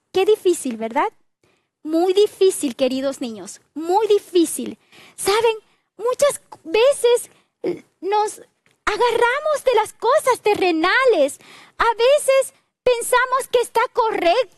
Qué difícil, ¿verdad? Muy difícil, queridos niños, muy difícil. ¿Saben? Muchas veces nos agarramos de las cosas terrenales. A veces pensamos que está correcto